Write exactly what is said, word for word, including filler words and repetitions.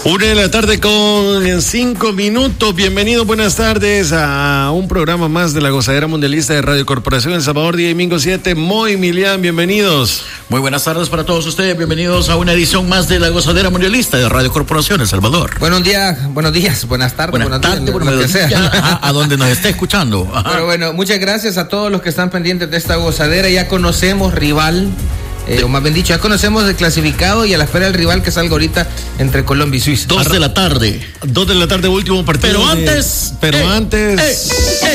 Una de la tarde con cinco minutos. Bienvenidos, buenas tardes a un programa más de la Gozadera Mundialista de Radio Corporación El Salvador, día domingo siete. Moy, Milian, bienvenidos. Muy buenas tardes para todos ustedes. Bienvenidos a una edición más de la Gozadera Mundialista de Radio Corporación El Salvador. Buenos días, buenos días, buenas tardes, buenas, buenas tardes, buenos días, lo que sea. A, a donde nos esté escuchando. Ajá. Pero bueno, muchas gracias a todos los que están pendientes de esta gozadera. Ya conocemos rival. Eh, o más bien dicho, ya conocemos el clasificado y a la espera del rival que salga ahorita entre Colombia y Suiza. Dos de la tarde. Dos de la tarde, último partido. Pero de... antes. Pero eh, antes. Eh,